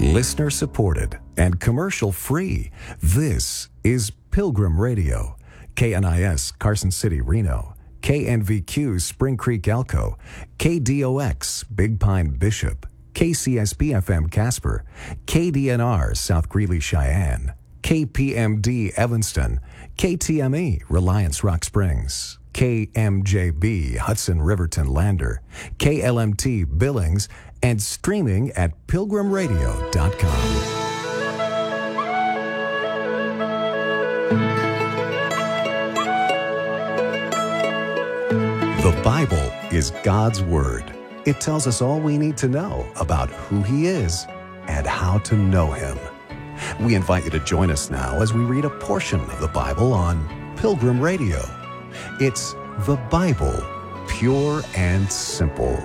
Listener supported and commercial free. This is Pilgrim Radio. KNIS Carson City, Reno. KNVQ Spring Creek, Elko. KDOX Big Pine, Bishop. KCSB FM Casper. KDNR South Greeley, Cheyenne. KPMD Evanston. KTME Reliance Rock Springs. KMJB Hudson Riverton Lander. KLMT Billings, and streaming at pilgrimradio.com. The Bible is God's Word. It tells us all we need to know about who He is and how to know Him. We invite you to join us now as we read a portion of the Bible on Pilgrim Radio. It's the Bible, pure and simple.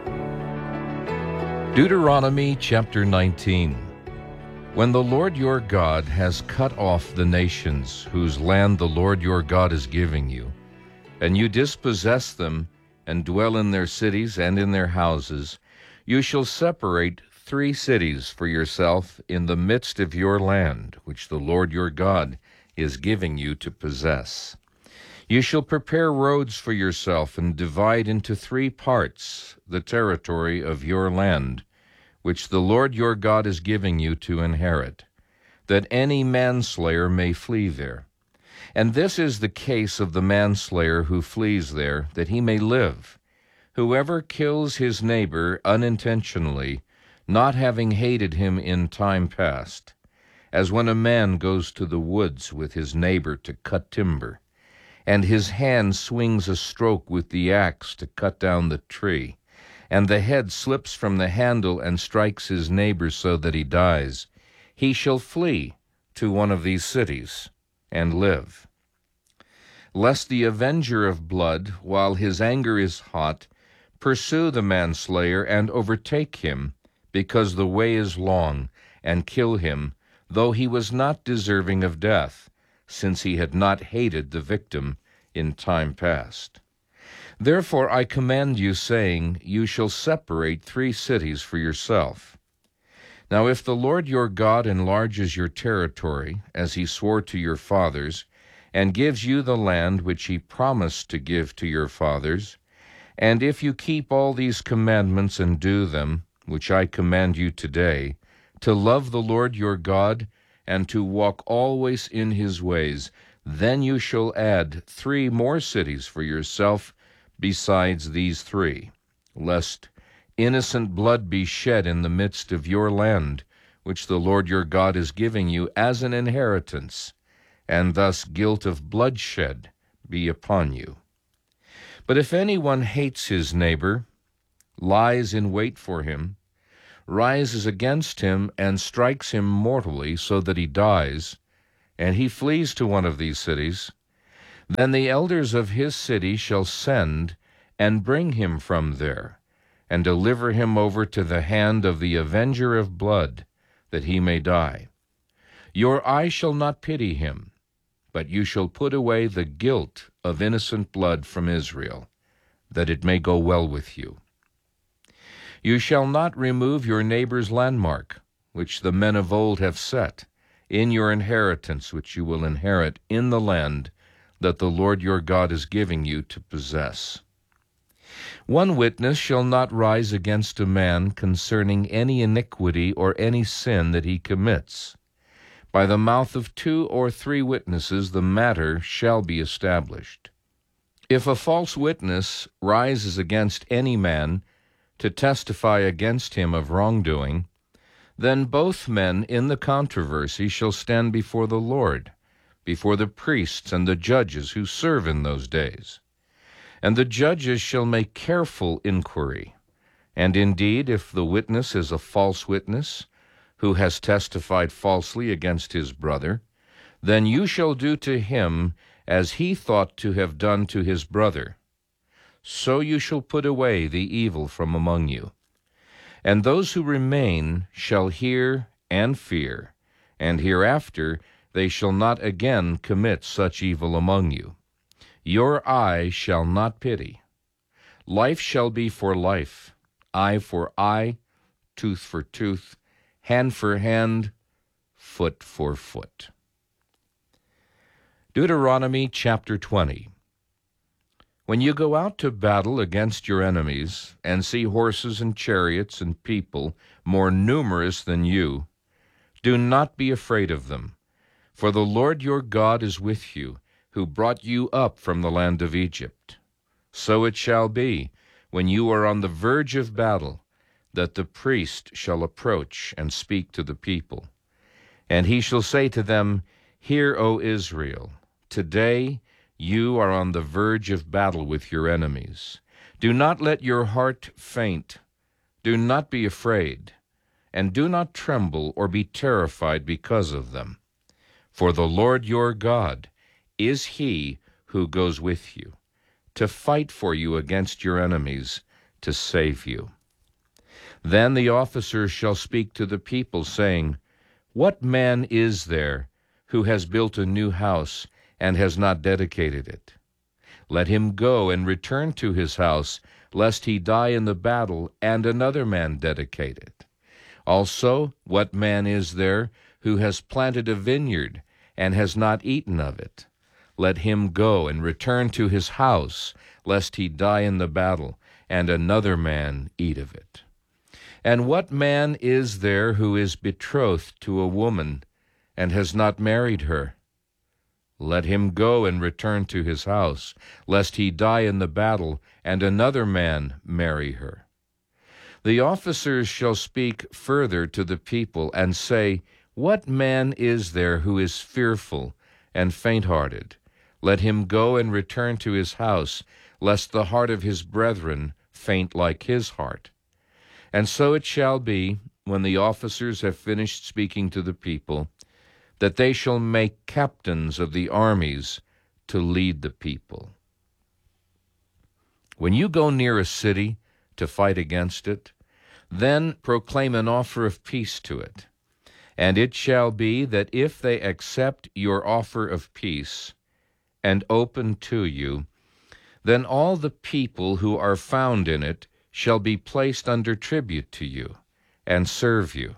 Deuteronomy chapter 19. When the Lord your God has cut off the nations whose land the Lord your God is giving you, and you dispossess them and dwell in their cities and in their houses, you shall separate 3 cities for yourself in the midst of your land, which the Lord your God is giving you to possess. You shall prepare roads for yourself and divide into 3 parts the territory of your land, which the Lord your God is giving you to inherit, that any manslayer may flee there. And this is the case of the manslayer who flees there, that he may live. Whoever kills his neighbor unintentionally, not having hated him in time past, as when a man goes to the woods with his neighbor to cut timber, and his hand swings a stroke with the axe to cut down the tree, and the head slips from the handle and strikes his neighbor so that he dies, he shall flee to one of these cities and live. Lest the avenger of blood, while his anger is hot, pursue the manslayer and overtake him, because the way is long, and kill him, though he was not deserving of death, since he had not hated the victim in time past. Therefore I command you, saying, you shall separate 3 cities for yourself. Now if the Lord your God enlarges your territory, as he swore to your fathers, and gives you the land which he promised to give to your fathers, and if you keep all these commandments and do them, which I command you today, to love the Lord your God, and to walk always in his ways, then you shall add 3 more cities for yourself besides these 3, lest innocent blood be shed in the midst of your land, which the Lord your God is giving you as an inheritance, and thus guilt of bloodshed be upon you. But if anyone hates his neighbor, lies in wait for him, rises against him and strikes him mortally so that he dies, and he flees to one of these cities, then the elders of his city shall send and bring him from there, and deliver him over to the hand of the avenger of blood, that he may die. Your eye shall not pity him, but you shall put away the guilt of innocent blood from Israel, that it may go well with you. You shall not remove your neighbor's landmark, which the men of old have set, in your inheritance which you will inherit in the land that the Lord your God is giving you to possess. One witness shall not rise against a man concerning any iniquity or any sin that he commits. By the mouth of 2 or 3 witnesses the matter shall be established. If a false witness rises against any man to testify against him of wrongdoing, then both men in the controversy shall stand before the Lord, before the priests and the judges who serve in those days. And the judges shall make careful inquiry. And indeed, if the witness is a false witness, who has testified falsely against his brother, then you shall do to him as he thought to have done to his brother. So you shall put away the evil from among you. And those who remain shall hear and fear, and hereafter they shall not again commit such evil among you. Your eye shall not pity. Life shall be for life, eye for eye, tooth for tooth, hand for hand, foot for foot. Deuteronomy chapter 20. When you go out to battle against your enemies, and see horses and chariots and people more numerous than you, do not be afraid of them, for the Lord your God is with you, who brought you up from the land of Egypt. So it shall be, when you are on the verge of battle, that the priest shall approach and speak to the people. And he shall say to them, Hear, O Israel, today you are on the verge of battle with your enemies. Do not let your heart faint. Do not be afraid, and do not tremble or be terrified because of them. For the Lord your God is he who goes with you, to fight for you against your enemies, to save you. Then the officers shall speak to the people, saying, What man is there who has built a new house and has not dedicated it? Let him go and return to his house, lest he die in the battle, and another man dedicate it. Also, what man is there who has planted a vineyard and has not eaten of it? Let him go and return to his house, lest he die in the battle, and another man eat of it. And what man is there who is betrothed to a woman and has not married her? Let him go and return to his house, lest he die in the battle, and another man marry her. The officers shall speak further to the people, and say, What man is there who is fearful and faint-hearted? Let him go and return to his house, lest the heart of his brethren faint like his heart. And so it shall be, when the officers have finished speaking to the people, that they shall make captains of the armies to lead the people. When you go near a city to fight against it, then proclaim an offer of peace to it. And it shall be that if they accept your offer of peace and open to you, then all the people who are found in it shall be placed under tribute to you and serve you.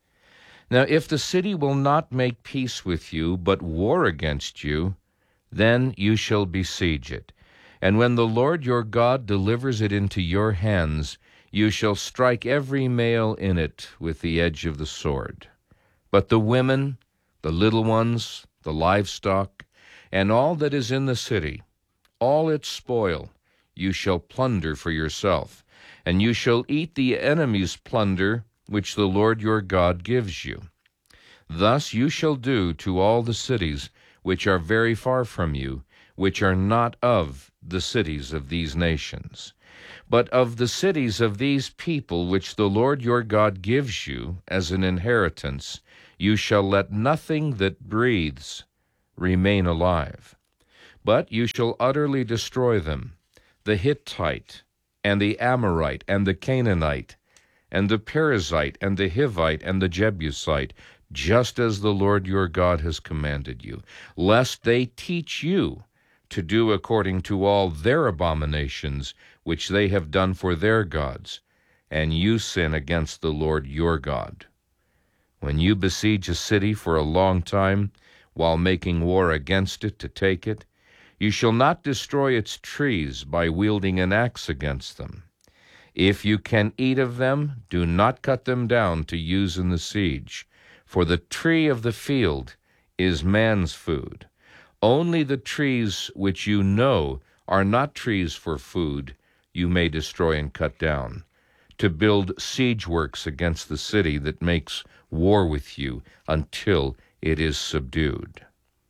Now if the city will not make peace with you, but war against you, then you shall besiege it. And when the Lord your God delivers it into your hands, you shall strike every male in it with the edge of the sword. But the women, the little ones, the livestock, and all that is in the city, all its spoil, you shall plunder for yourself, and you shall eat the enemy's plunder which the Lord your God gives you. Thus you shall do to all the cities which are very far from you, which are not of the cities of these nations. But of the cities of these people which the Lord your God gives you as an inheritance, you shall let nothing that breathes remain alive. But you shall utterly destroy them, the Hittite, and the Amorite, and the Canaanite, and the Perizzite, and the Hivite, and the Jebusite, just as the Lord your God has commanded you, lest they teach you to do according to all their abominations which they have done for their gods, and you sin against the Lord your God. When you besiege a city for a long time, while making war against it to take it, you shall not destroy its trees by wielding an axe against them. If you can eat of them, do not cut them down to use in the siege, for the tree of the field is man's food. Only the trees which you know are not trees for food you may destroy and cut down, to build siege works against the city that makes war with you until it is subdued.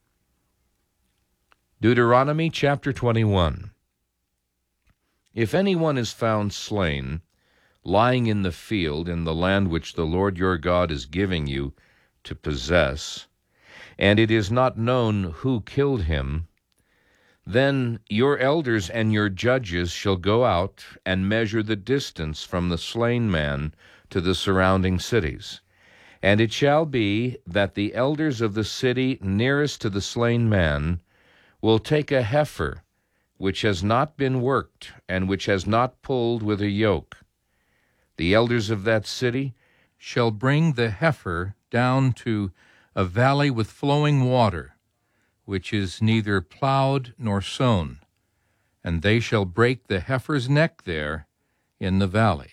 Deuteronomy chapter 21. If anyone is found slain, lying in the field in the land which the Lord your God is giving you to possess, and it is not known who killed him, then your elders and your judges shall go out and measure the distance from the slain man to the surrounding cities. And it shall be that the elders of the city nearest to the slain man will take a heifer which has not been worked and which has not pulled with a yoke. The elders of that city shall bring the heifer down to a valley with flowing water, which is neither plowed nor sown, and they shall break the heifer's neck there in the valley.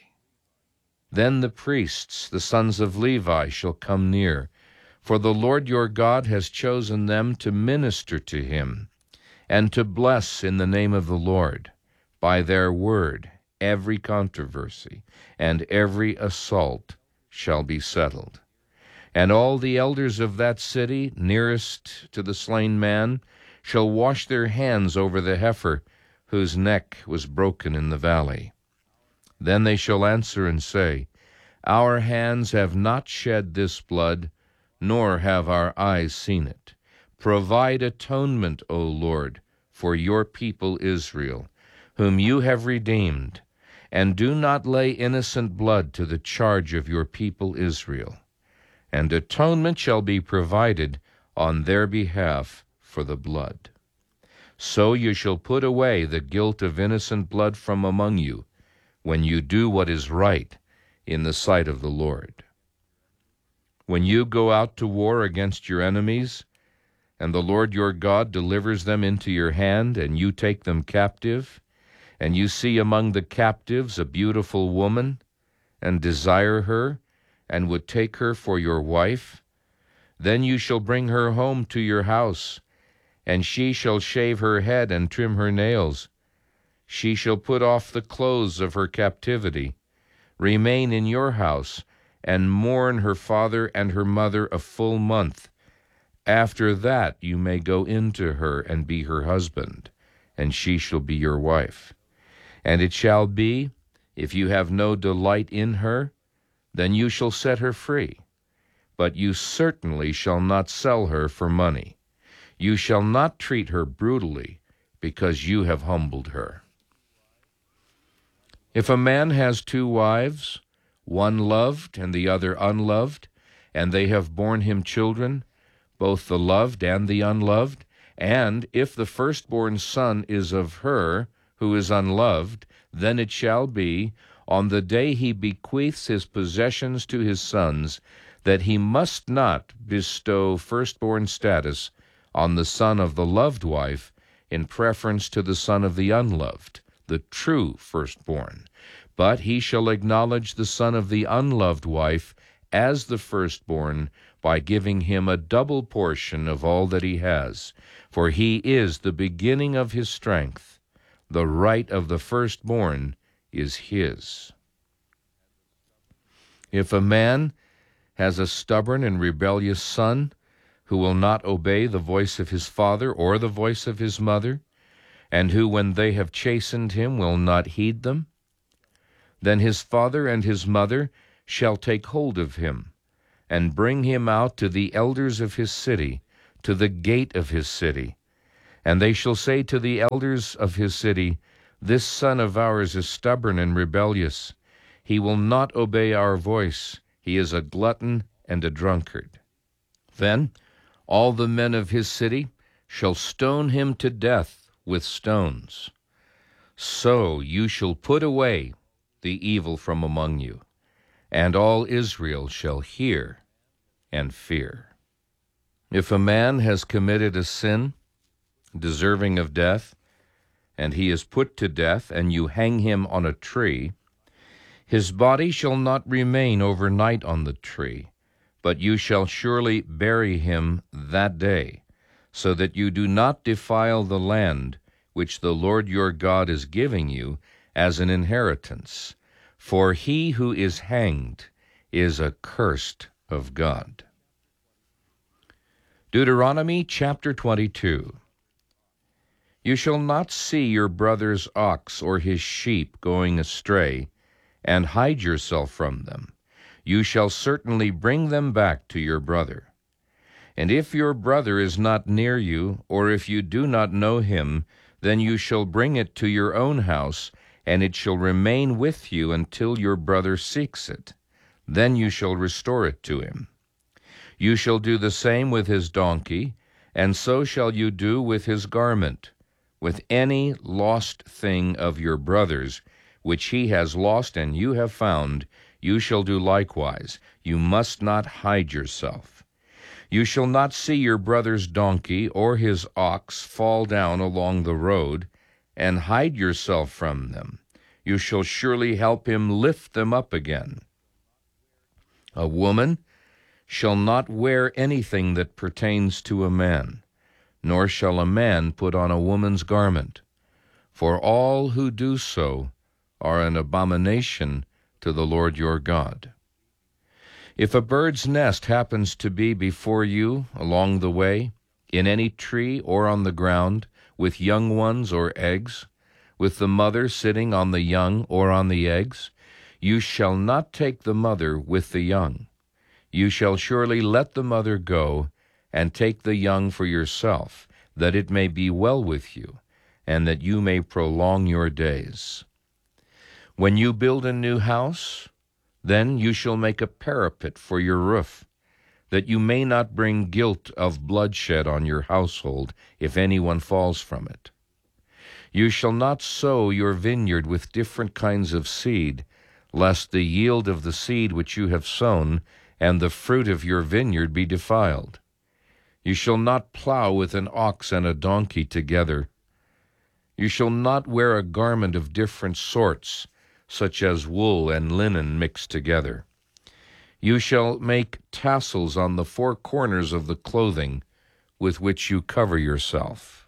Then the priests, the sons of Levi, shall come near, for the Lord your God has chosen them to minister to him, and to bless in the name of the Lord. By their word every controversy and every assault shall be settled. And all the elders of that city, nearest to the slain man, shall wash their hands over the heifer whose neck was broken in the valley. Then they shall answer and say, Our hands have not shed this blood, nor have our eyes seen it. Provide atonement, O Lord, for your people Israel, whom you have redeemed, and do not lay innocent blood to the charge of your people Israel. And atonement shall be provided on their behalf for the blood. So you shall put away the guilt of innocent blood from among you, when you do what is right in the sight of the Lord. When you go out to war against your enemies, and the Lord your God delivers them into your hand, and you take them captive, and you see among the captives a beautiful woman, and desire her, and would take her for your wife, then you shall bring her home to your house, and she shall shave her head and trim her nails. She shall put off the clothes of her captivity, remain in your house, and mourn her father and her mother a full month. After that you may go in to her and be her husband, and she shall be your wife. And it shall be, if you have no delight in her, then you shall set her free. But you certainly shall not sell her for money. You shall not treat her brutally, because you have humbled her. If a man has 2 wives, one loved and the other unloved, and they have borne him children, both the loved and the unloved, and if the firstborn son is of her who is unloved, then it shall be, on the day he bequeaths his possessions to his sons, that he must not bestow firstborn status on the son of the loved wife in preference to the son of the unloved, the true firstborn. But he shall acknowledge the son of the unloved wife as the firstborn by giving him a double portion of all that he has, for he is the beginning of his strength. The right of the firstborn is his. If a man has a stubborn and rebellious son who will not obey the voice of his father or the voice of his mother, and who, when they have chastened him, will not heed them, then his father and his mother shall take hold of him, and bring him out to the elders of his city, to the gate of his city. And they shall say to the elders of his city, This son of ours is stubborn and rebellious. He will not obey our voice. He is a glutton and a drunkard. Then all the men of his city shall stone him to death with stones. So you shall put away the evil from among you, and all Israel shall hear and fear. If a man has committed a sin deserving of death, and he is put to death, and you hang him on a tree, his body shall not remain overnight on the tree, but you shall surely bury him that day, so that you do not defile the land which the Lord your God is giving you as an inheritance. For he who is hanged is accursed of God. Deuteronomy chapter 22. You shall not see your brother's ox or his sheep going astray, and hide yourself from them. You shall certainly bring them back to your brother. And if your brother is not near you, or if you do not know him, then you shall bring it to your own house, and it shall remain with you until your brother seeks it. Then you shall restore it to him. You shall do the same with his donkey, and so shall you do with his garment. With any lost thing of your brother's, which he has lost and you have found, you shall do likewise. You must not hide yourself. You shall not see your brother's donkey or his ox fall down along the road, and hide yourself from them. You shall surely help him lift them up again. A woman shall not wear anything that pertains to a man, nor shall a man put on a woman's garment, for all who do so are an abomination to the Lord your God. If a bird's nest happens to be before you along the way, in any tree or on the ground, with young ones or eggs, with the mother sitting on the young or on the eggs, you shall not take the mother with the young. You shall surely let the mother go, and take the young for yourself, that it may be well with you, and that you may prolong your days. When you build a new house, then you shall make a parapet for your roof, that you may not bring guilt of bloodshed on your household if anyone falls from it. You shall not sow your vineyard with different kinds of seed, lest the yield of the seed which you have sown and the fruit of your vineyard be defiled. You shall not plow with an ox and a donkey together. You shall not wear a garment of different sorts, such as wool and linen mixed together. You shall make tassels on the four corners of the clothing with which you cover yourself.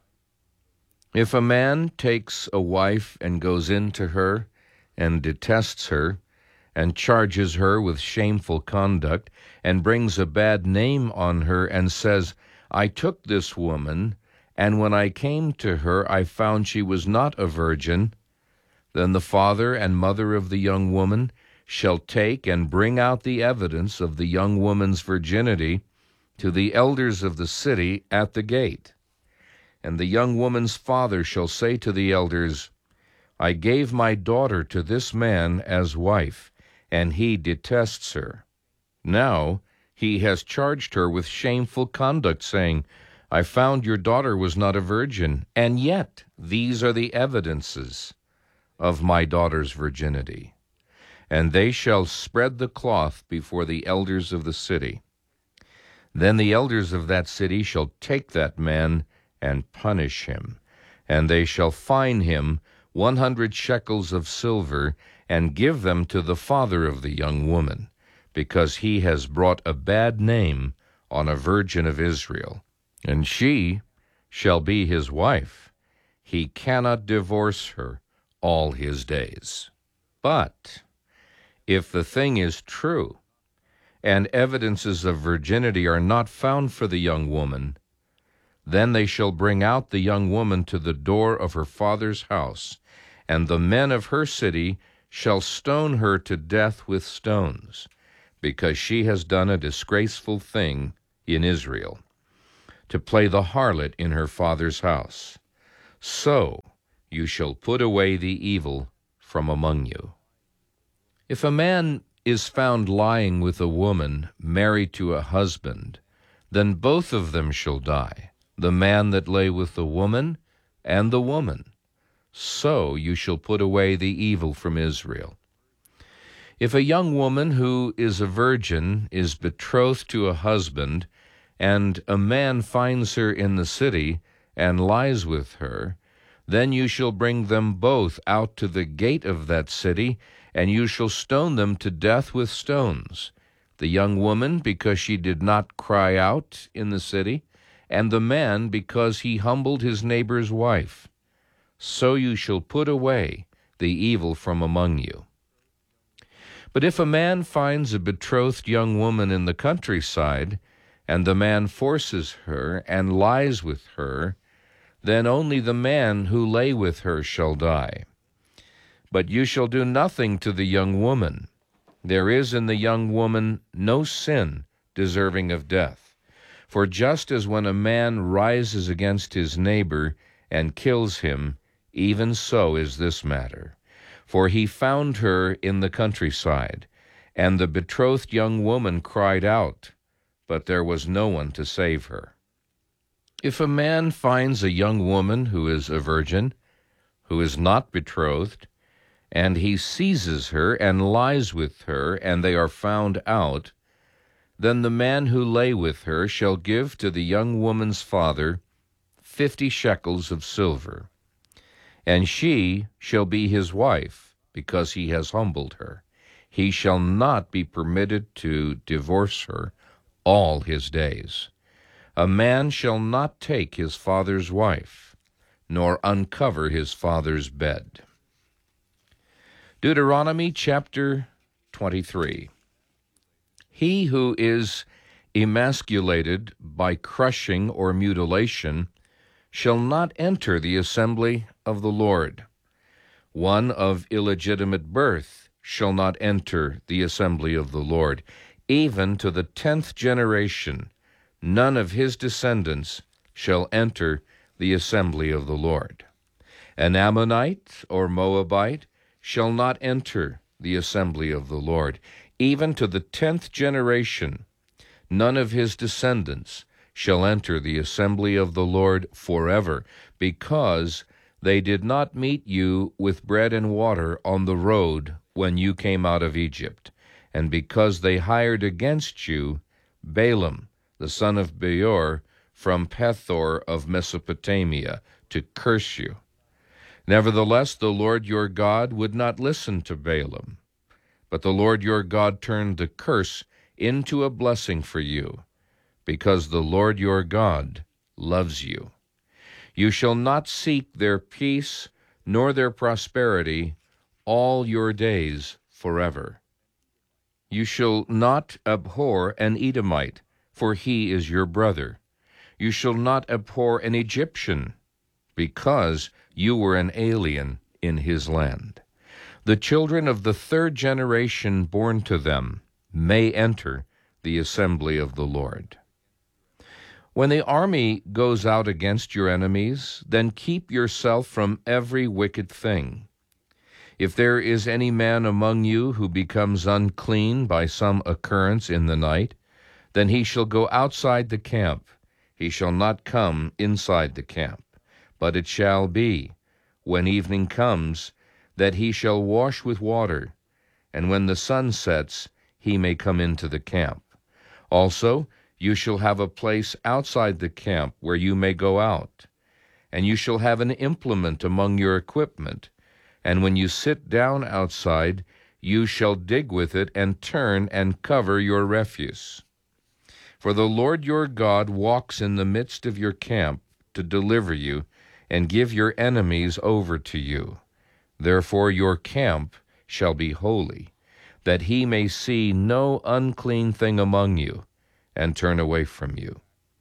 If a man takes a wife and goes in to her and detests her, and charges her with shameful conduct, and brings a bad name on her, and says, I took this woman, and when I came to her I found she was not a virgin, then the father and mother of the young woman shall take and bring out the evidence of the young woman's virginity to the elders of the city at the gate. And the young woman's father shall say to the elders, I gave my daughter to this man as wife, and he detests her. Now he has charged her with shameful conduct, saying, I found your daughter was not a virgin, and yet these are the evidences of my daughter's virginity. And they shall spread the cloth before the elders of the city. Then the elders of that city shall take that man and punish him, and they shall fine him 100 shekels of silver, and give them to the father of the young woman, because he has brought a bad name on a virgin of Israel. And she shall be his wife. He cannot divorce her all his days. But if the thing is true, and evidences of virginity are not found for the young woman, then they shall bring out the young woman to the door of her father's house, and the men of her city shall stone her to death with stones, because she has done a disgraceful thing in Israel, to play the harlot in her father's house. So you shall put away the evil from among you. If a man is found lying with a woman married to a husband, then both of them shall die, the man that lay with the woman and the woman. So you shall put away the evil from Israel. If a young woman who is a virgin is betrothed to a husband, and a man finds her in the city and lies with her, then you shall bring them both out to the gate of that city, and you shall stone them to death with stones, the young woman because she did not cry out in the city, and the man because he humbled his neighbor's wife. So you shall put away the evil from among you. But if a man finds a betrothed young woman in the countryside, and the man forces her and lies with her, then only the man who lay with her shall die. But you shall do nothing to the young woman. There is in the young woman no sin deserving of death. For just as when a man rises against his neighbor and kills him, even so is this matter. For he found her in the countryside, and the betrothed young woman cried out, but there was no one to save her. If a man finds a young woman who is a virgin, who is not betrothed, and he seizes her and lies with her, and they are found out, then the man who lay with her shall give to the young woman's father 50 shekels of silver, and she shall be his wife, because he has humbled her. He shall not be permitted to divorce her all his days. A man shall not take his father's wife, nor uncover his father's bed. Deuteronomy chapter 23. He who is emasculated by crushing or mutilation shall not enter the assembly of the Lord. One of illegitimate birth shall not enter the assembly of the Lord. Even to the 10th generation, none of his descendants shall enter the assembly of the Lord. An Ammonite or Moabite shall not enter the assembly of the Lord. Even to the 10th generation, none of his descendants shall enter the assembly of the Lord forever, because they did not meet you with bread and water on the road when you came out of Egypt, and because they hired against you Balaam, the son of Beor, from Pethor of Mesopotamia, to curse you. Nevertheless, the Lord your God would not listen to Balaam, but the Lord your God turned the curse into a blessing for you, because the Lord your God loves you. You shall not seek their peace nor their prosperity all your days forever. You shall not abhor an Edomite, for he is your brother. You shall not abhor an Egyptian, because you were an alien in his land. The children of the 3rd generation born to them may enter the assembly of the Lord. When the army goes out against your enemies, then keep yourself from every wicked thing. If there is any man among you who becomes unclean by some occurrence in the night, then he shall go outside the camp. He shall not come inside the camp. But it shall be, when evening comes, that he shall wash with water, and when the sun sets, he may come into the camp. Also, you shall have a place outside the camp where you may go out, and you shall have an implement among your equipment, and when you sit down outside, you shall dig with it and turn and cover your refuse. For the Lord your God walks in the midst of your camp to deliver you and give your enemies over to you. Therefore your camp shall be holy, that he may see no unclean thing among you, and turn away from you.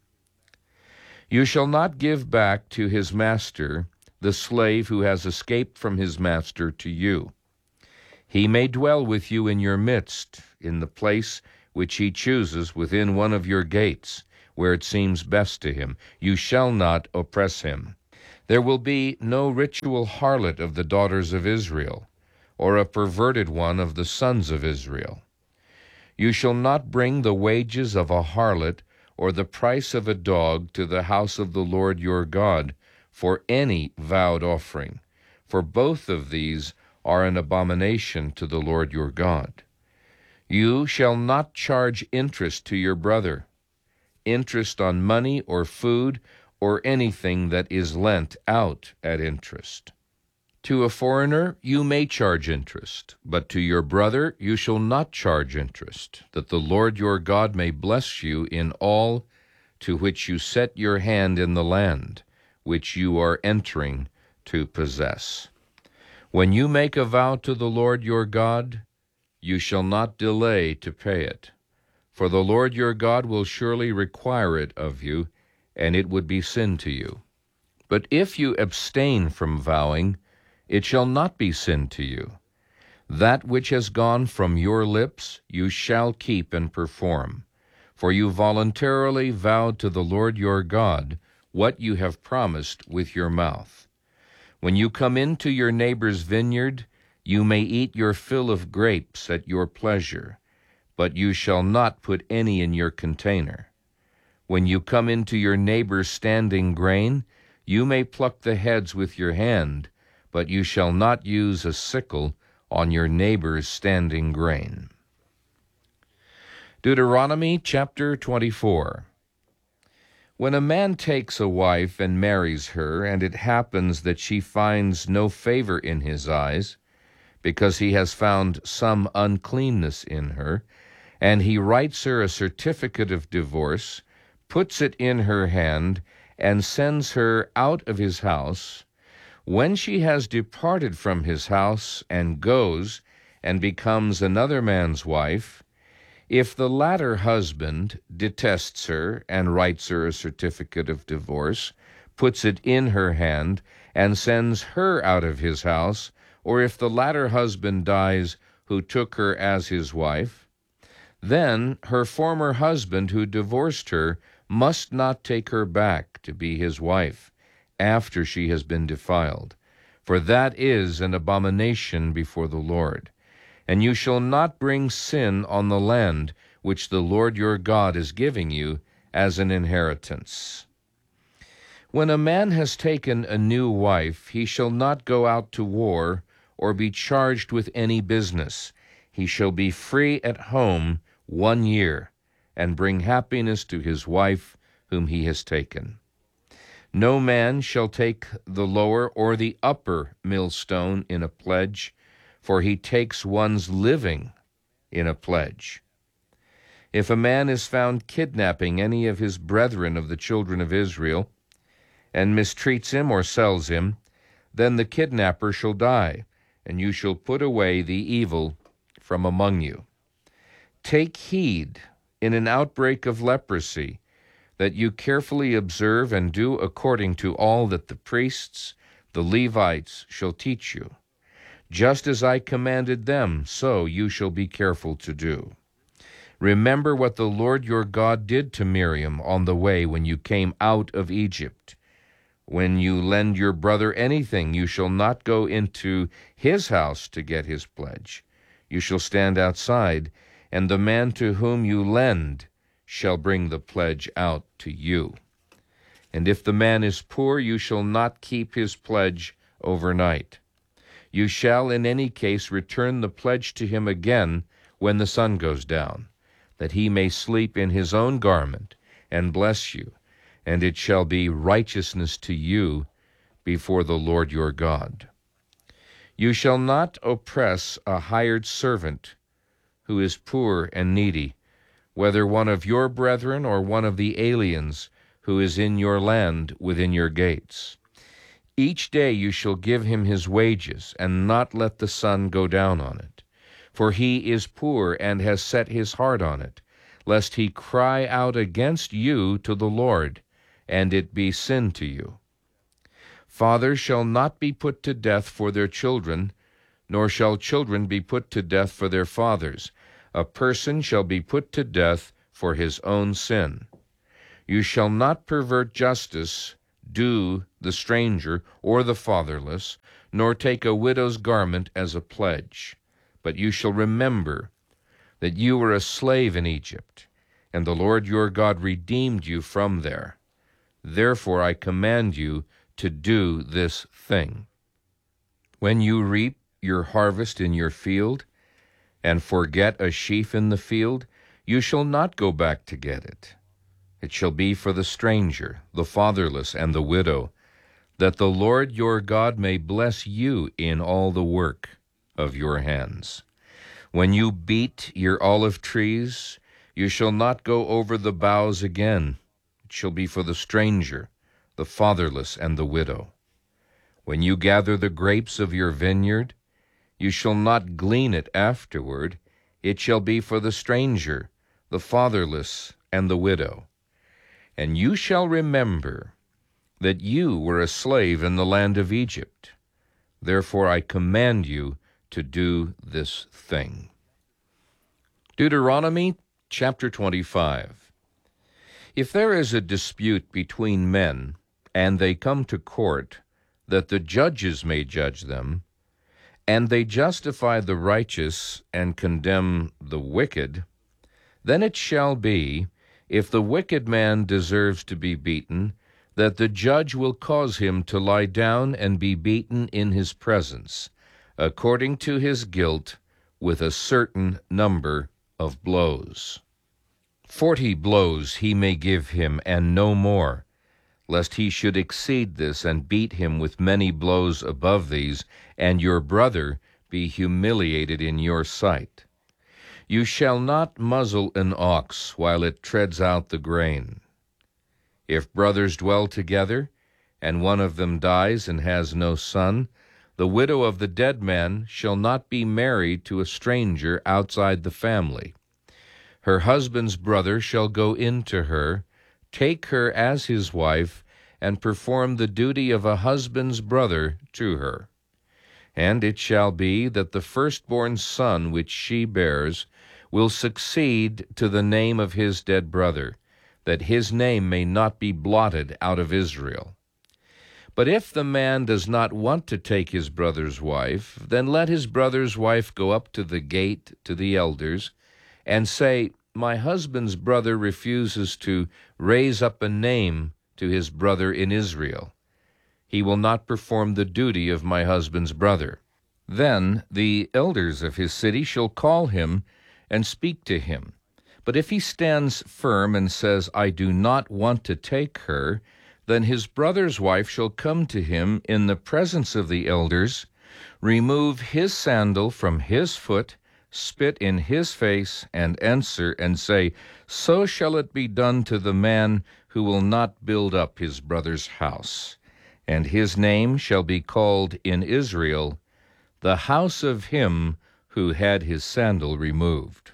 You shall not give back to his master the slave who has escaped from his master to you. He may dwell with you in your midst, in the place which he chooses within one of your gates, where it seems best to him. You shall not oppress him. There will be no ritual harlot of the daughters of Israel, or a perverted one of the sons of Israel. You shall not bring the wages of a harlot or the price of a dog to the house of the Lord your God for any vowed offering, for both of these are an abomination to the Lord your God. You shall not charge interest to your brother, interest on money or food or anything that is lent out at interest. To a foreigner you may charge interest, but to your brother you shall not charge interest, that the Lord your God may bless you in all to which you set your hand in the land which you are entering to possess. When you make a vow to the Lord your God, you shall not delay to pay it, for the Lord your God will surely require it of you, and it would be sin to you. But if you abstain from vowing, it shall not be sin to you. That which has gone from your lips you shall keep and perform, for you voluntarily vowed to the Lord your God what you have promised with your mouth. When you come into your neighbor's vineyard, you may eat your fill of grapes at your pleasure, but you shall not put any in your container. When you come into your neighbor's standing grain, you may pluck the heads with your hand, but you shall not use a sickle on your neighbor's standing grain. Deuteronomy chapter 24. When a man takes a wife and marries her, and it happens that she finds no favor in his eyes, because he has found some uncleanness in her, and he writes her a certificate of divorce, puts it in her hand, and sends her out of his house, when she has departed from his house and goes and becomes another man's wife, if the latter husband detests her and writes her a certificate of divorce, puts it in her hand, and sends her out of his house, or if the latter husband dies who took her as his wife, then her former husband who divorced her must not take her back to be his wife after she has been defiled, for that is an abomination before the Lord. And you shall not bring sin on the land which the Lord your God is giving you as an inheritance. When a man has taken a new wife, he shall not go out to war or be charged with any business. He shall be free at home 1 year, and bring happiness to his wife whom he has taken. No man shall take the lower or the upper millstone in a pledge, for he takes one's living in a pledge. If a man is found kidnapping any of his brethren of the children of Israel, and mistreats him or sells him, then the kidnapper shall die, and you shall put away the evil from among you. Take heed in an outbreak of leprosy, that you carefully observe and do according to all that the priests, the Levites, shall teach you. Just as I commanded them, so you shall be careful to do. Remember what the Lord your God did to Miriam on the way when you came out of Egypt. When you lend your brother anything, you shall not go into his house to get his pledge. You shall stand outside, and the man to whom you lend shall bring the pledge out to you. And if the man is poor, you shall not keep his pledge overnight. You shall in any case return the pledge to him again when the sun goes down, that he may sleep in his own garment and bless you, and it shall be righteousness to you before the Lord your God. You shall not oppress a hired servant who is poor and needy, whether one of your brethren or one of the aliens who is in your land within your gates. Each day you shall give him his wages, and not let the sun go down on it. For he is poor and has set his heart on it, lest he cry out against you to the Lord, and it be sin to you. Fathers shall not be put to death for their children, nor shall children be put to death for their fathers. A person shall be put to death for his own sin. You shall not pervert justice, do the stranger or the fatherless, nor take a widow's garment as a pledge. But you shall remember that you were a slave in Egypt, and the Lord your God redeemed you from there. Therefore I command you to do this thing. When you reap your harvest in your field, and forget a sheaf in the field, you shall not go back to get it. It shall be for the stranger, the fatherless, and the widow, that the Lord your God may bless you in all the work of your hands. When you beat your olive trees, you shall not go over the boughs again. It shall be for the stranger, the fatherless, and the widow. When you gather the grapes of your vineyard, you shall not glean it afterward. It shall be for the stranger, the fatherless, and the widow. And you shall remember that you were a slave in the land of Egypt. Therefore I command you to do this thing. Deuteronomy chapter 25. If there is a dispute between men, and they come to court, that the judges may judge them, and they justify the righteous and condemn the wicked, then it shall be, if the wicked man deserves to be beaten, that the judge will cause him to lie down and be beaten in his presence, according to his guilt, with a certain number of blows. 40 blows he may give him, and no more, lest he should exceed this and beat him with many blows above these, and your brother be humiliated in your sight. You shall not muzzle an ox while it treads out the grain. If brothers dwell together, and one of them dies and has no son, the widow of the dead man shall not be married to a stranger outside the family. Her husband's brother shall go in to her, take her as his wife, and perform the duty of a husband's brother to her. And it shall be that the firstborn son which she bears will succeed to the name of his dead brother, that his name may not be blotted out of Israel. But if the man does not want to take his brother's wife, then let his brother's wife go up to the gate to the elders, and say, My husband's brother refuses to raise up a name to his brother in Israel. He will not perform the duty of my husband's brother. Then the elders of his city shall call him and speak to him. But if he stands firm and says, I do not want to take her, then his brother's wife shall come to him in the presence of the elders, remove his sandal from his foot, spit in his face, and answer and say, So shall it be done to the man who will not build up his brother's house. And his name shall be called in Israel, the house of him who had his sandal removed.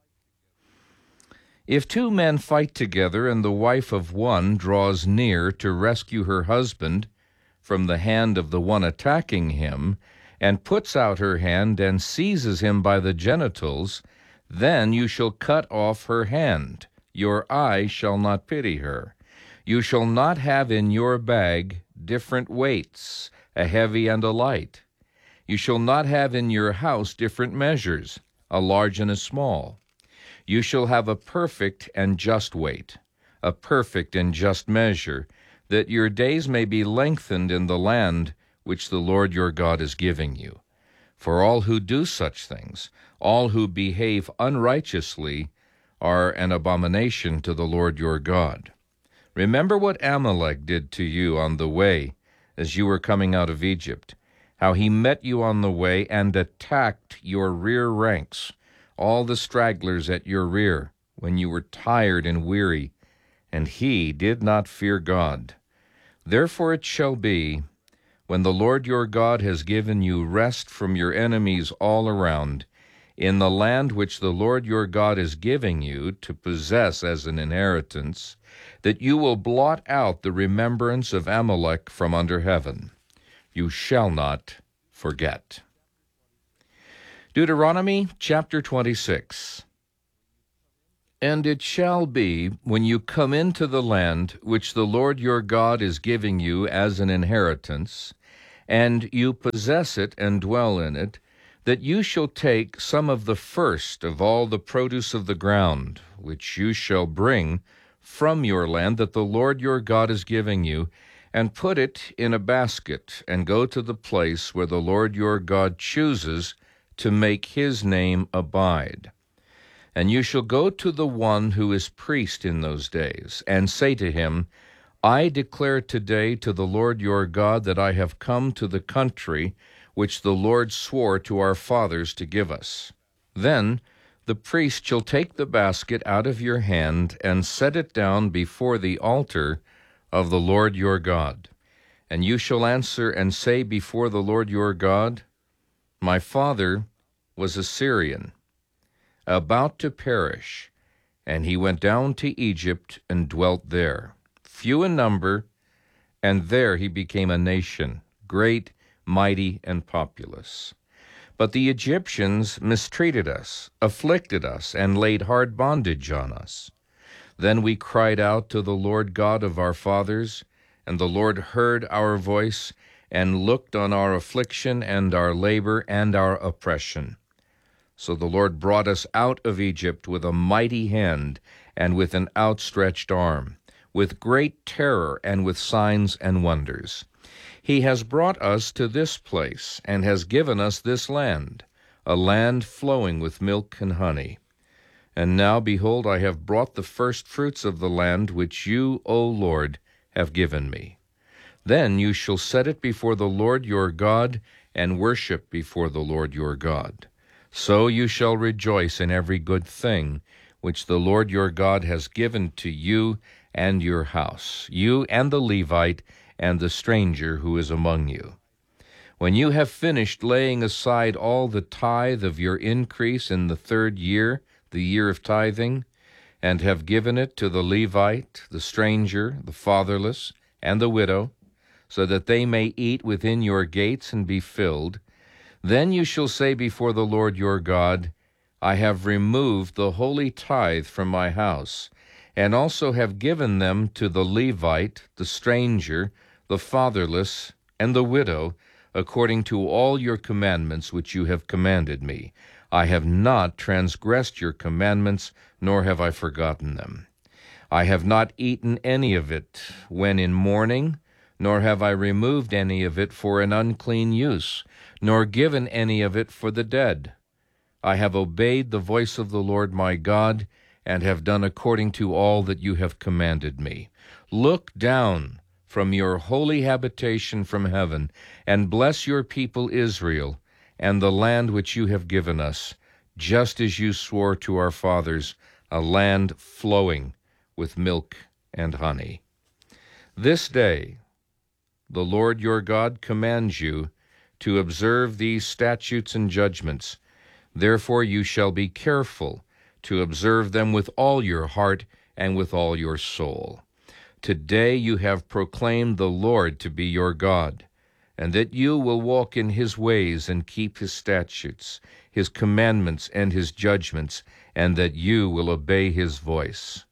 If two men fight together, and the wife of one draws near to rescue her husband from the hand of the one attacking him, and puts out her hand and seizes him by the genitals, then you shall cut off her hand. Your eye shall not pity her. You shall not have in your bag different weights, a heavy and a light. You shall not have in your house different measures, a large and a small. You shall have a perfect and just weight, a perfect and just measure, that your days may be lengthened in the land which the Lord your God is giving you. For all who do such things, all who behave unrighteously, are an abomination to the Lord your God. Remember what Amalek did to you on the way as you were coming out of Egypt, how he met you on the way and attacked your rear ranks, all the stragglers at your rear, when you were tired and weary, and he did not fear God. Therefore it shall be, when the Lord your God has given you rest from your enemies all around, in the land which the Lord your God is giving you to possess as an inheritance, that you will blot out the remembrance of Amalek from under heaven. You shall not forget. Deuteronomy chapter 26. And it shall be, when you come into the land which the Lord your God is giving you as an inheritance, and you possess it and dwell in it, that you shall take some of the first of all the produce of the ground, which you shall bring from your land that the Lord your God is giving you, and put it in a basket, and go to the place where the Lord your God chooses to make his name abide. And you shall go to the one who is priest in those days, and say to him, I declare today to the Lord your God that I have come to the country which the Lord swore to our fathers to give us. Then the priest shall take the basket out of your hand and set it down before the altar of the Lord your God. And you shall answer and say before the Lord your God, My father was a Syrian, about to perish, and he went down to Egypt and dwelt there, few in number, and there he became a nation, great, mighty, and populous. But the Egyptians mistreated us, afflicted us, and laid hard bondage on us. Then we cried out to the Lord God of our fathers, and the Lord heard our voice, and looked on our affliction and our labor and our oppression. So the Lord brought us out of Egypt with a mighty hand and with an outstretched arm, with great terror and with signs and wonders. He has brought us to this place, and has given us this land, a land flowing with milk and honey. And now, behold, I have brought the first fruits of the land which you, O Lord, have given me. Then you shall set it before the Lord your God, and worship before the Lord your God. So you shall rejoice in every good thing which the Lord your God has given to you and your house, you and the Levite and the stranger who is among you. When you have finished laying aside all the tithe of your increase in the 3rd year, the year of tithing, and have given it to the Levite, the stranger, the fatherless, and the widow, so that they may eat within your gates and be filled, then you shall say before the Lord your God, I have removed the holy tithe from my house, and also have given them to the Levite, the stranger, the fatherless, and the widow, according to all your commandments which you have commanded me. I have not transgressed your commandments, nor have I forgotten them. I have not eaten any of it when in mourning, nor have I removed any of it for an unclean use, nor given any of it for the dead. I have obeyed the voice of the Lord my God, and have done according to all that you have commanded me. Look down from your holy habitation from heaven, and bless your people Israel, and the land which you have given us, just as you swore to our fathers, a land flowing with milk and honey. This day the Lord your God commands you to observe these statutes and judgments. Therefore you shall be careful to observe them with all your heart and with all your soul. Today you have proclaimed the Lord to be your God, and that you will walk in his ways and keep his statutes, his commandments, and his judgments, and that you will obey his voice.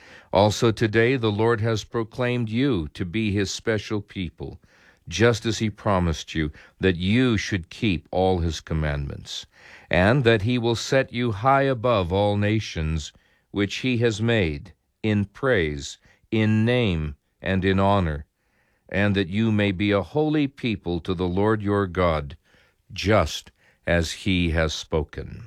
Also today the Lord has proclaimed you to be his special people, just as he promised you, that you should keep all his commandments, and that he will set you high above all nations which he has made, in praise, in name, and in honor, and that you may be a holy people to the Lord your God, just as he has spoken.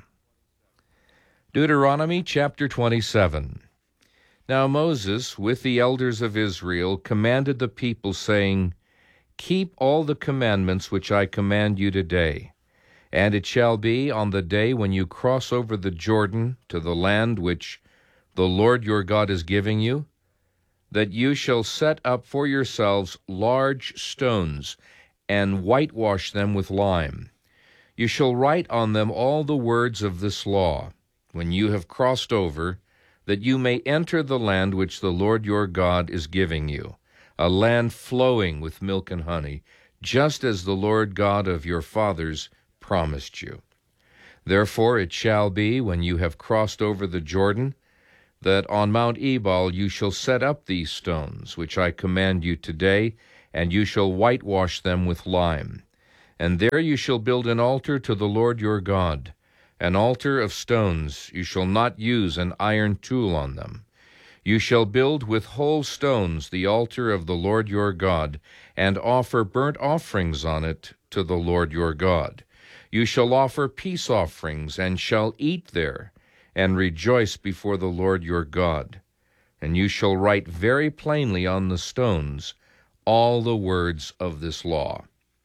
Deuteronomy chapter 27. Now Moses, with the elders of Israel, commanded the people, saying, Keep all the commandments which I command you today. And it shall be on the day when you cross over the Jordan to the land which the Lord your God is giving you, that you shall set up for yourselves large stones, and whitewash them with lime. You shall write on them all the words of this law, when you have crossed over, that you may enter the land which the Lord your God is giving you, a land flowing with milk and honey, just as the Lord God of your fathers promised you. Therefore it shall be, when you have crossed over the Jordan, that on Mount Ebal you shall set up these stones, which I command you today, and you shall whitewash them with lime. And there you shall build an altar to the Lord your God, an altar of stones. You shall not use an iron tool on them. You shall build with whole stones the altar of the Lord your God, and offer burnt offerings on it to the Lord your God. You shall offer peace offerings, and shall eat there, and rejoice before the Lord your God. And you shall write very plainly on the stones all the words of this law.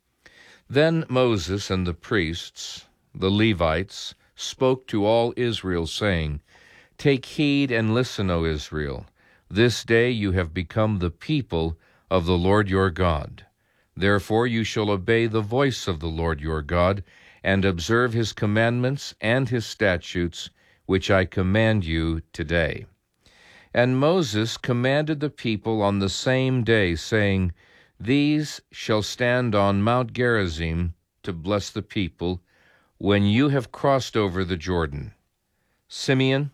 Then Moses and the priests, the Levites, spoke to all Israel, saying, Take heed and listen, O Israel. This day you have become the people of the Lord your God. Therefore you shall obey the voice of the Lord your God, and observe his commandments and his statutes, which I command you today. And Moses commanded the people on the same day, saying, These shall stand on Mount Gerizim to bless the people, when you have crossed over the Jordan: Simeon,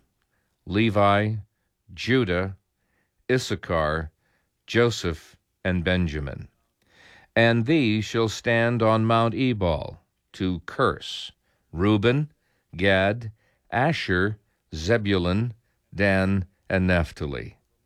Levi, Judah, Issachar, Joseph, and Benjamin. And these shall stand on Mount Ebal to curse: Reuben, Gad, Asher, Zebulun, Dan, and Naphtali.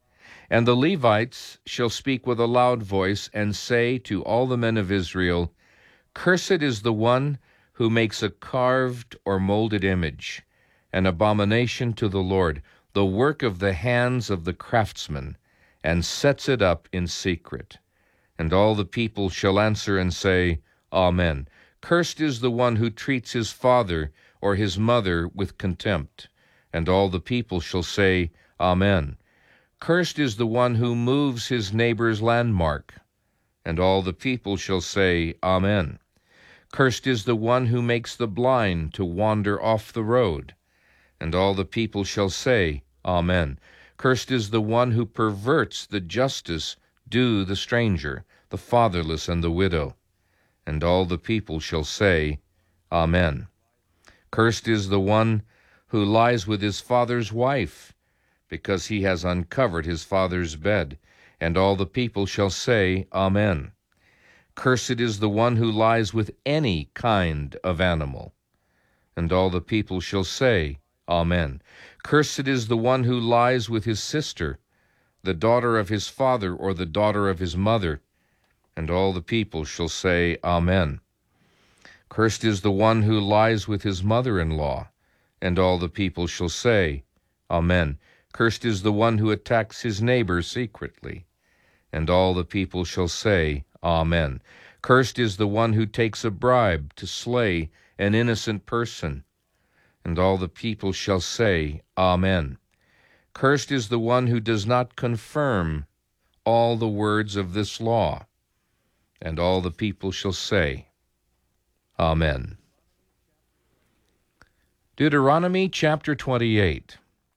And the Levites shall speak with a loud voice, and say to all the men of Israel, Cursed is the one who makes a carved or molded image, an abomination to the Lord, the work of the hands of the craftsman, and sets it up in secret. And all the people shall answer and say, Amen. Cursed is the one who treats his father or his mother with contempt. And all the people shall say, Amen. Cursed is the one who moves his neighbor's landmark. And all the people shall say, Amen. Cursed is the one who makes the blind to wander off the road. And all the people shall say, Amen. Cursed is the one who perverts the justice due the stranger, the fatherless, and the widow. And all the people shall say, Amen. Cursed is the one who lies with his father's wife, because he has uncovered his father's bed. And all the people shall say, Amen. Cursed is the one who lies with any kind of animal. And all the people shall say, Amen. Cursed is the one who lies with his sister, the daughter of his father or the daughter of his mother. And all the people shall say, Amen. Cursed is the one who lies with his mother-in-law. And all the people shall say, Amen. Cursed is the one who attacks his neighbor secretly. And all the people shall say, Amen. Cursed is the one who takes a bribe to slay an innocent person. And all the people shall say, Amen. Cursed is the one who does not confirm all the words of this law. And all the people shall say, Amen. Deuteronomy chapter 28.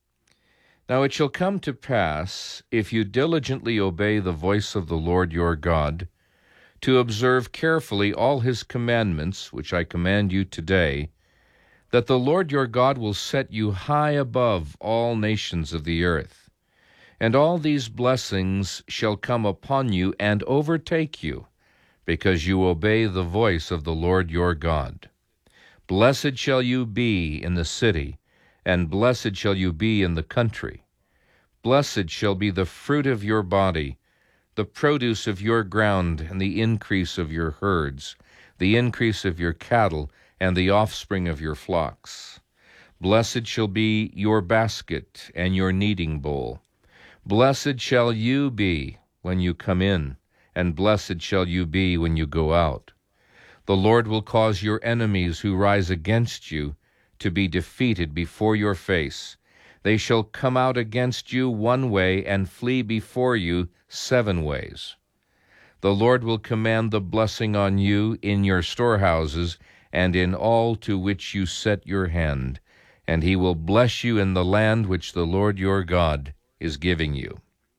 Now it shall come to pass, if you diligently obey the voice of the Lord your God, to observe carefully all his commandments, which I command you today, that the Lord your God will set you high above all nations of the earth. And all these blessings shall come upon you and overtake you, because you obey the voice of the Lord your God. Blessed shall you be in the city, and blessed shall you be in the country. Blessed shall be the fruit of your body, the produce of your ground, and the increase of your herds, the increase of your cattle, and the offspring of your flocks. Blessed shall be your basket and your kneading bowl. Blessed shall you be when you come in, and blessed shall you be when you go out. The Lord will cause your enemies who rise against you to be defeated before your face. They shall come out against you one way and flee before you 7 ways. The Lord will command the blessing on you in your storehouses and in all to which you set your hand, and he will bless you in the land which the Lord your God is giving you.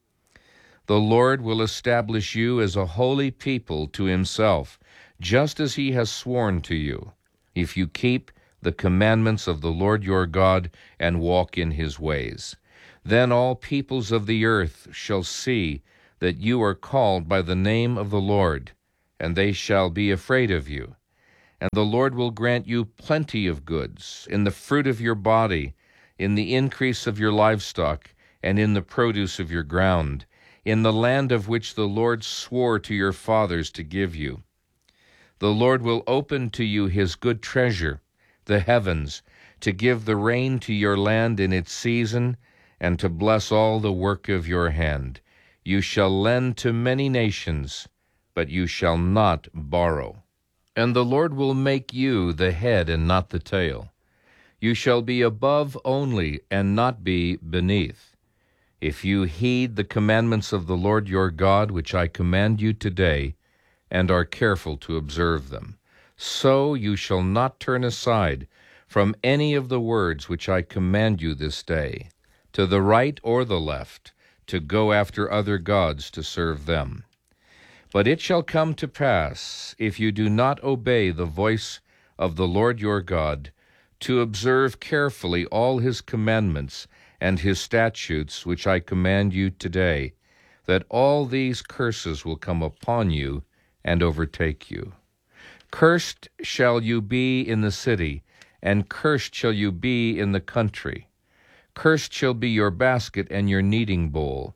The Lord will establish you as a holy people to himself, just as he has sworn to you, if you keep the commandments of the Lord your God and walk in his ways. Then all peoples of the earth shall see that you are called by the name of the Lord, and they shall be afraid of you. And the Lord will grant you plenty of goods, in the fruit of your body, in the increase of your livestock, and in the produce of your ground, in the land of which the Lord swore to your fathers to give you. The Lord will open to you his good treasure, the heavens, to give the rain to your land in its season, and to bless all the work of your hand. You shall lend to many nations, but you shall not borrow. And the Lord will make you the head and not the tail. You shall be above only, and not be beneath. If you heed the commandments of the Lord your God, which I command you today, and are careful to observe them, so you shall not turn aside from any of the words which I command you this day, to the right or the left, to go after other gods to serve them. But it shall come to pass, if you do not obey the voice of the Lord your God, to observe carefully all his commandments and his statutes which I command you today, that all these curses will come upon you and overtake you. Cursed shall you be in the city, and cursed shall you be in the country. Cursed shall be your basket and your kneading bowl.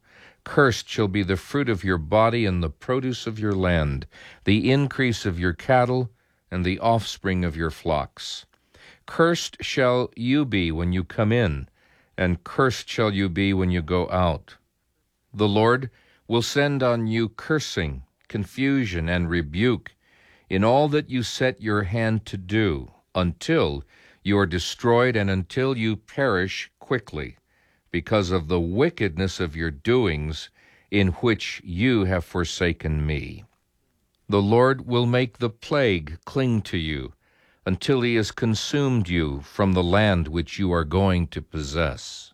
Cursed shall be the fruit of your body and the produce of your land, the increase of your cattle and the offspring of your flocks. Cursed shall you be when you come in, and cursed shall you be when you go out. The Lord will send on you cursing, confusion, and rebuke in all that you set your hand to do, until you are destroyed and until you perish quickly, because of the wickedness of your doings in which you have forsaken me. The Lord will make the plague cling to you until he has consumed you from the land which you are going to possess.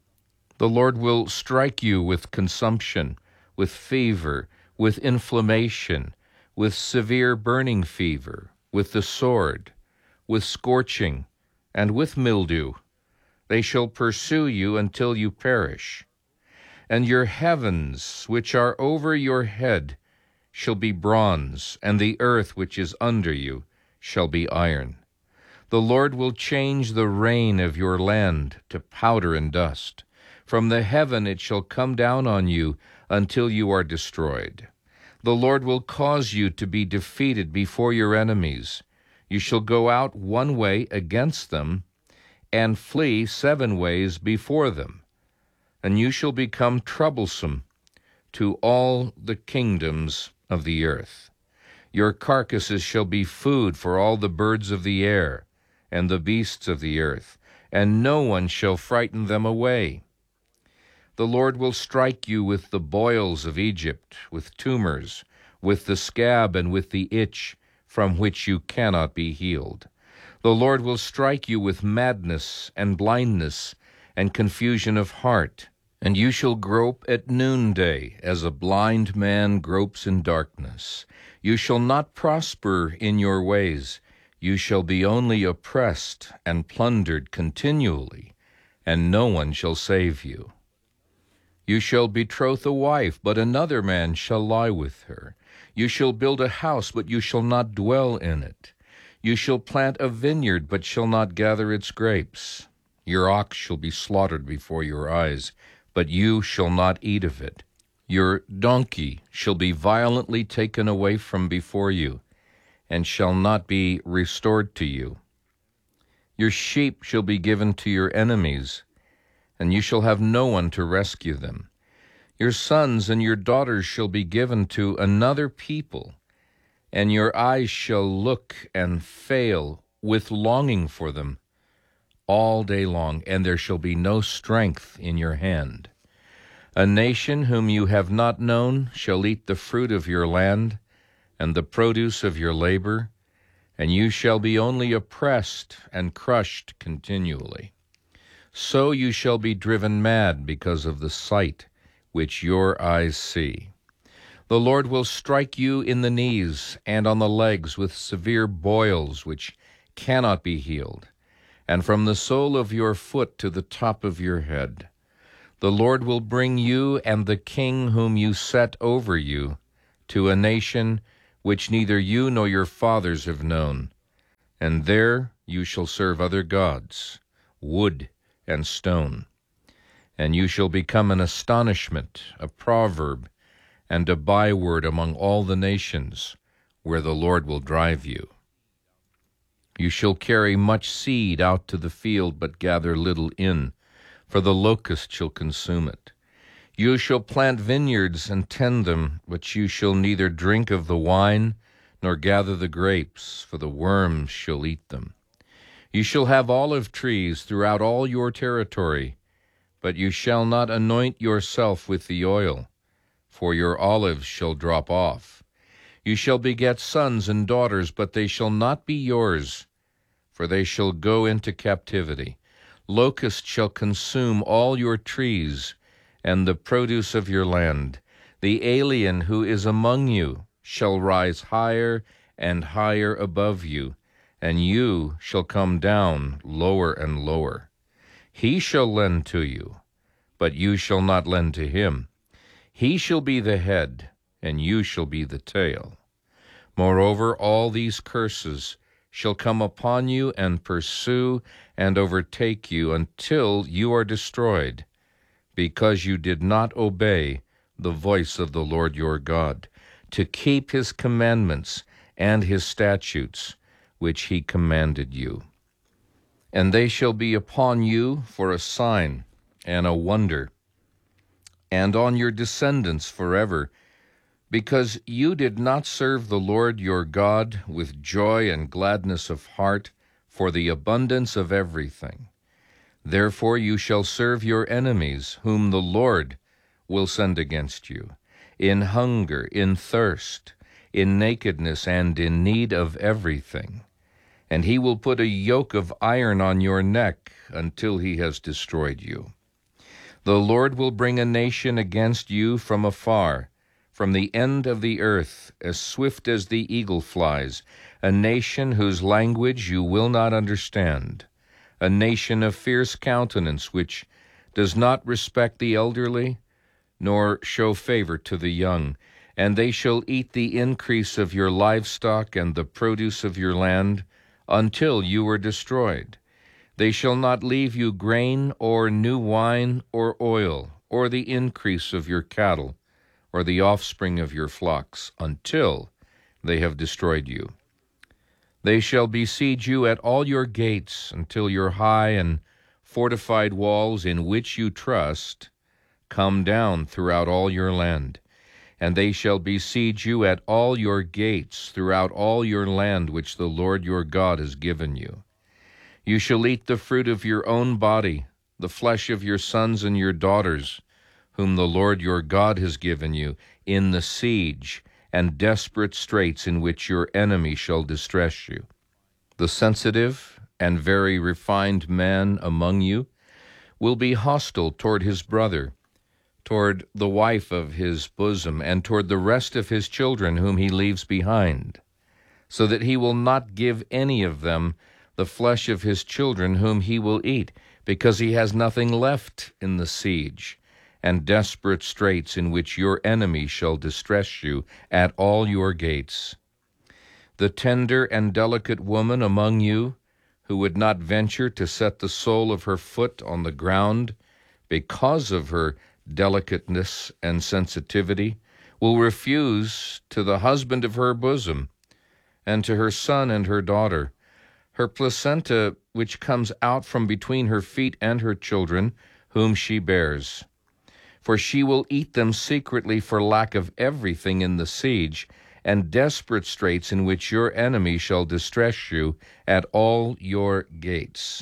The Lord will strike you with consumption, with fever, with inflammation, with severe burning fever, with the sword, with scorching, and with mildew. They shall pursue you until you perish. And your heavens, which are over your head, shall be bronze, and the earth which is under you shall be iron. The Lord will change the rain of your land to powder and dust. From the heaven it shall come down on you until you are destroyed. The Lord will cause you to be defeated before your enemies. You shall go out one way against them, and flee 7 ways before them, and you shall become troublesome to all the kingdoms of the earth. Your carcasses shall be food for all the birds of the air and the beasts of the earth, and no one shall frighten them away. The Lord will strike you with the boils of Egypt, with tumors, with the scab and with the itch, from which you cannot be healed. The Lord will strike you with madness and blindness and confusion of heart, and you shall grope at noonday as a blind man gropes in darkness. You shall not prosper in your ways. You shall be only oppressed and plundered continually, and no one shall save you. You shall betroth a wife, but another man shall lie with her. You shall build a house, but you shall not dwell in it. You shall plant a vineyard, but shall not gather its grapes. Your ox shall be slaughtered before your eyes, but you shall not eat of it. Your donkey shall be violently taken away from before you, and shall not be restored to you. Your sheep shall be given to your enemies, and you shall have no one to rescue them. Your sons and your daughters shall be given to another people, and your eyes shall look and fail with longing for them all day long, and there shall be no strength in your hand. A nation whom you have not known shall eat the fruit of your land and the produce of your labor, and you shall be only oppressed and crushed continually. So you shall be driven mad because of the sight which your eyes see. The Lord will strike you in the knees and on the legs with severe boils which cannot be healed, and from the sole of your foot to the top of your head. The Lord will bring you and the king whom you set over you to a nation which neither you nor your fathers have known, and there you shall serve other gods, wood and stone. And you shall become an astonishment, a proverb, and a byword among all the nations where the Lord will drive you. You shall carry much seed out to the field, but gather little in, for the locust shall consume it. You shall plant vineyards and tend them, but you shall neither drink of the wine nor gather the grapes, for the worms shall eat them. You shall have olive trees throughout all your territory, but you shall not anoint yourself with the oil, for your olives shall drop off. You shall beget sons and daughters, but they shall not be yours, for they shall go into captivity. Locusts shall consume all your trees and the produce of your land. The alien who is among you shall rise higher and higher above you, and you shall come down lower and lower. He shall lend to you, but you shall not lend to him. He shall be the head, and you shall be the tail. Moreover, all these curses shall come upon you and pursue and overtake you until you are destroyed, because you did not obey the voice of the Lord your God, to keep his commandments and his statutes, which he commanded you. And they shall be upon you for a sign and a wonder, and on your descendants forever, because you did not serve the Lord your God with joy and gladness of heart for the abundance of everything. Therefore you shall serve your enemies, whom the Lord will send against you, in hunger, in thirst, in nakedness, and in need of everything. And he will put a yoke of iron on your neck until he has destroyed you. The Lord will bring a nation against you from afar, from the end of the earth, as swift as the eagle flies, a nation whose language you will not understand, a nation of fierce countenance, which does not respect the elderly, nor show favor to the young. And they shall eat the increase of your livestock and the produce of your land, until you are destroyed. They shall not leave you grain, or new wine, or oil, or the increase of your cattle, or the offspring of your flocks, until they have destroyed you. They shall besiege you at all your gates, until your high and fortified walls, in which you trust, come down throughout all your land. And they shall besiege you at all your gates throughout all your land which the Lord your God has given you. You shall eat the fruit of your own body, the flesh of your sons and your daughters, whom the Lord your God has given you, in the siege and desperate straits in which your enemy shall distress you. The sensitive and very refined man among you will be hostile toward his brother, toward the wife of his bosom, and toward the rest of his children whom he leaves behind, so that he will not give any of them the flesh of his children whom he will eat, because he has nothing left in the siege and desperate straits in which your enemy shall distress you at all your gates. The tender and delicate woman among you, who would not venture to set the sole of her foot on the ground because of her delicateness and sensitivity, will refuse to the husband of her bosom, and to her son and her daughter, her placenta which comes out from between her feet and her children, whom she bears. For she will eat them secretly for lack of everything in the siege and desperate straits in which your enemy shall distress you at all your gates.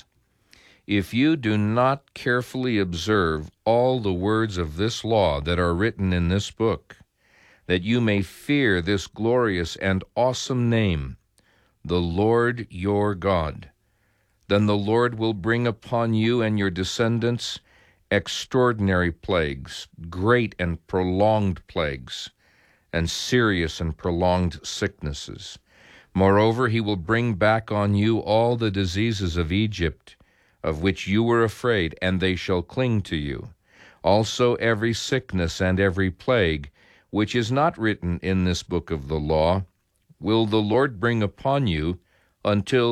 If you do not carefully observe all the words of this law that are written in this book, that you may fear this glorious and awesome name, the Lord your God, then the Lord will bring upon you and your descendants extraordinary plagues, great and prolonged plagues, and serious and prolonged sicknesses. Moreover, he will bring back on you all the diseases of Egypt, of which you were afraid, and they shall cling to you. Also every sickness and every plague, which is not written in this book of the law, will the Lord bring upon you until